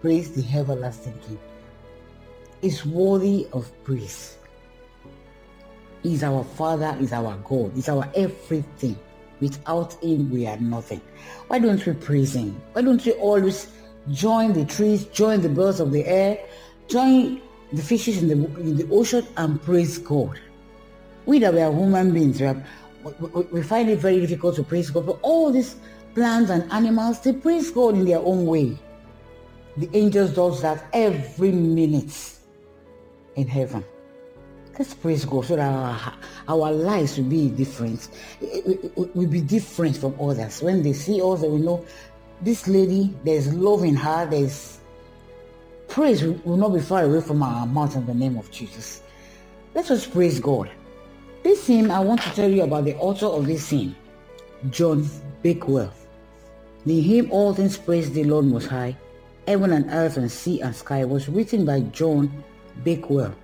praise the everlasting King. Is worthy of praise. He's our Father, He's our God, He's our everything. Without Him, we are nothing. Why don't we praise Him? Why don't we always join the trees, join the birds of the air, join the fishes in the ocean and praise God? We that we are human beings, we find it very difficult to praise God. But all these plants and animals, they praise God in their own way. The angels does that every minute in heaven. Let's praise God so that our lives will be different. Will be different from others. When they see us, they will know this lady, there's love in her, there's praise will not be far away from our mouth in the name of Jesus. Let us praise God. This hymn, I want to tell you about the author of this hymn, John Bakewell. The hymn, All Things Praise the Lord Most High, Heaven and Earth and Sea and Sky, was written by John Bakewell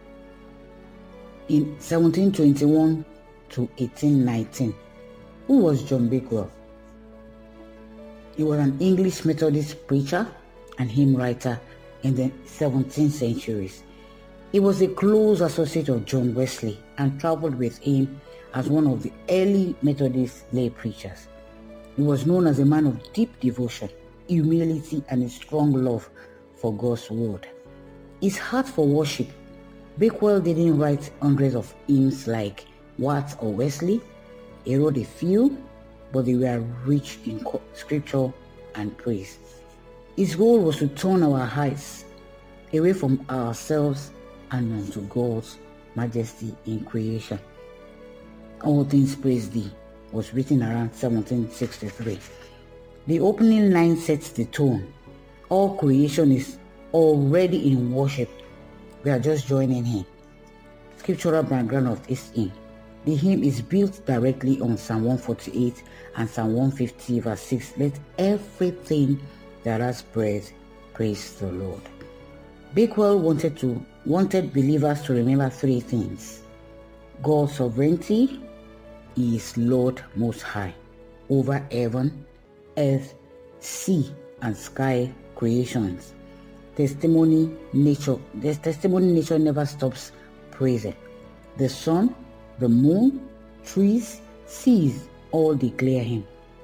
in 1721 to 1819. Who was John Bakewell? He was an English Methodist preacher and hymn writer in the 17th centuries. He was a close associate of John Wesley and traveled with him as one of the early Methodist lay preachers. He was known as a man of deep devotion, humility, and a strong love for God's word. His heart for worship. Bakewell didn't write hundreds of hymns like Watts or Wesley. He wrote a few, but they were rich in scripture and praise. His goal was to turn our eyes away from ourselves and unto God's majesty in creation. All Things Praise Thee was written around 1763. The opening line sets the tone. All creation is already in worship. We are just joining Him. Scriptural background of this hymn. The hymn is built directly on Psalm 148 and Psalm 150 verse 6. Let everything that has breath praise the Lord. Bakewell wanted believers to remember three things. God's sovereignty. He is Lord Most High over heaven, earth, sea, and sky creations. Testimony nature never stops praising. The sun, the moon, trees, seas all declare Him.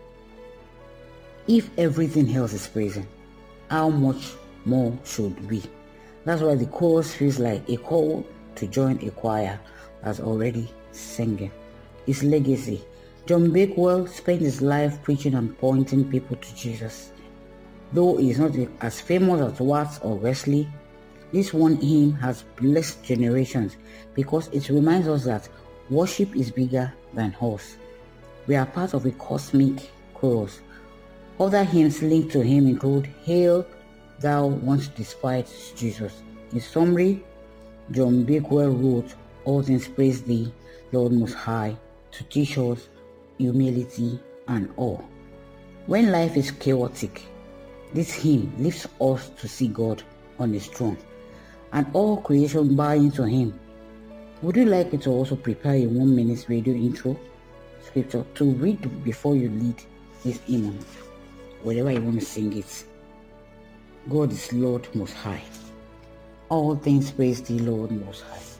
If everything else is praising, how much more should we? That's why the chorus feels like a call to join a choir that's already singing. His legacy. John Bakewell spent his life preaching and pointing people to Jesus. Though he is not as famous as Watts or Wesley, this one hymn has blessed generations because it reminds us that worship is bigger than us. We are part of a cosmic chorus. Other hymns linked to him include Hail Thou Once Despised Jesus. In summary, John Bakewell wrote All Things Praise Thee, Lord Most High, to teach us humility and awe. When life is chaotic, this hymn lifts us to see God on His throne and all creation bowing to Him. Would you like me to also prepare a 1 minute radio intro scripture to read before you lead this hymn, wherever you want to sing it? God is Lord Most High. All things praise Thee, Lord Most High.